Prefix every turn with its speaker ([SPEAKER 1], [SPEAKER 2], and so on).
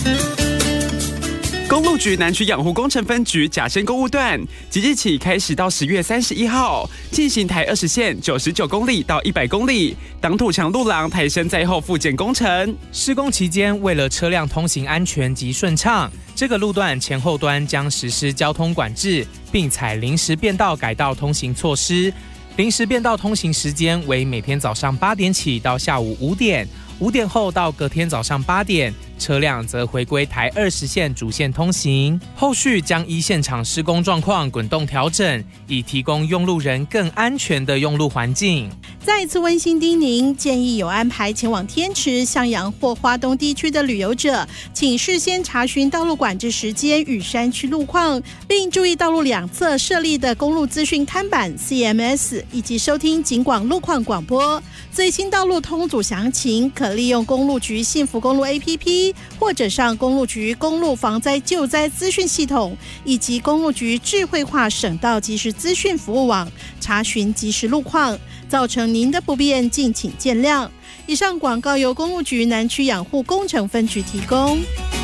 [SPEAKER 1] 公路局南区养护工程分局甲深公路段即日起开始到10月31号进行台20线99公里到100公里挡土墙路廊抬升载后复建工程。
[SPEAKER 2] 施工期间，为了车辆通行安全及顺畅，这个路段前后端将实施交通管制，并采临时变道改道通行措施。临时变道通行时间为每天早上8点起到下午5点，5点后到隔天早上8点，车辆则回归台20线主线通行。后续将依现场施工状况滚动调整，以提供用路人更安全的用路环境。
[SPEAKER 3] 再一次温馨叮咛，建议有安排前往天池、向阳或花东地区的旅游者，请事先查询道路管制时间与山区路况，并注意道路两侧设立的公路资讯看板 CMS， 以及收听警广路况广播。最新道路通组详情可利用公路局幸福公路 APP， 或者上公路局公路防灾救灾资讯系统，以及公路局智慧化省道即时资讯服务网查询即时路况。造成您的不便，敬请见谅。以上广告由公路局南区养护工程分局提供。